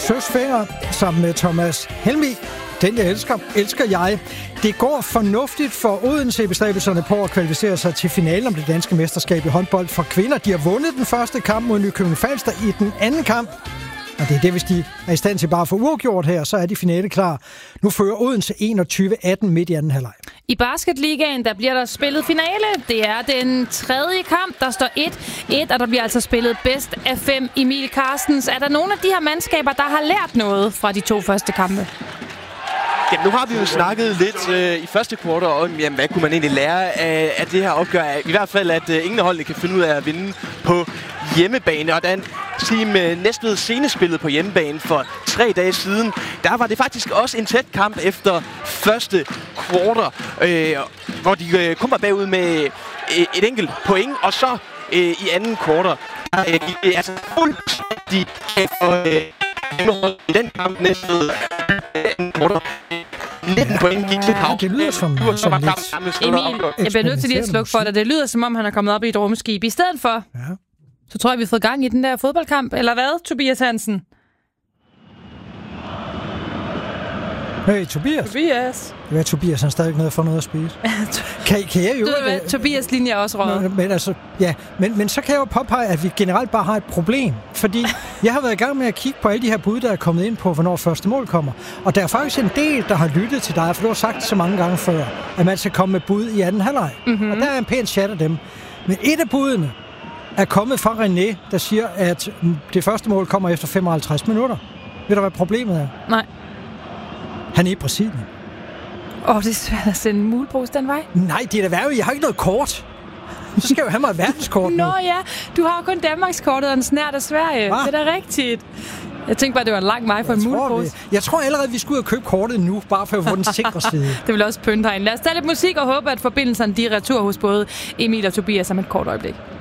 Søsfænger sammen med Thomas Helmig. Den, jeg elsker jeg. Det går fornuftigt for Odense i bestræbelserne på at kvalificere sig til finalen om det danske mesterskab i håndbold for kvinder. De har vundet den første kamp mod Nykøbing Falster i den anden kamp. Og det er det, hvis de er i stand til bare at få uafgjort her, så er de finale klar. Nu fører Odense 21-18 midt i anden halvleg. I basketligaen, der bliver der spillet finale. Det er den tredje kamp, der står 1-1, og der bliver altså spillet bedst af 5. Emil Carstens, er der nogle af de her mandskaber, der har lært noget fra de 2 første kampe? Ja, nu har vi jo snakket lidt i første kvartal om, jamen, hvad kunne man egentlig lære af det her opgør. I hvert fald, at ingen af holdene kan finde ud af at vinde på hjemmebane. Og da Team Næstved senespillet på hjemmebane for 3 dage siden, der var det faktisk også en tæt kamp efter første kvartal, hvor de kun var bagud med et enkelt point, og så i anden kvartal altså fuldstændig i den kamp Næstved anden kvartal. 19 point gik til hav. Det lyder som lidt... Emil, jeg bliver nødt til lige at slukke for dig. Det lyder som om, han er kommet op i et rumskib. I stedet for, så tror jeg, vi har fået gang i den der fodboldkamp. Eller hvad, Tobias Hansen? Hey, Tobias. Tobias. Det er Tobias, han stadig noget for noget at spise. kan jeg jo... Tobias linje er også røget. Men altså, ja, men så kan jeg jo påpege, at vi generelt bare har et problem. Fordi jeg har været i gang med at kigge på alle de her bud, der er kommet ind på, hvornår første mål kommer. Og der er faktisk en del, der har lyttet til dig, for du har sagt det så mange gange før, at man skal komme med bud i anden halvleg. Mm-hmm. Og der er en pæn chat af dem. Men et af budene er kommet fra René, der siger, at det første mål kommer efter 55 minutter. Ved du, hvad problemet er? Nej. Han er i Brasilien. Det er svært at sende en mulbrus den vej. Nej, det er da værre. Jeg har ikke noget kort. Så skal jeg jo have mig verdenskort nu. Nå ja, du har kun Danmarkskortet og en snært af Sverige. Hva? Det er da rigtigt. Jeg tænkte bare, det var en lang vej for en mulbrus. Jeg tror allerede, vi skulle ud og købe kortet nu, bare for at få den sikre side. Det vil også pynte herinde. Lad os tage lidt musik og håbe, at forbindelserne de er retur hos både Emil og Tobias om et kort øjeblik.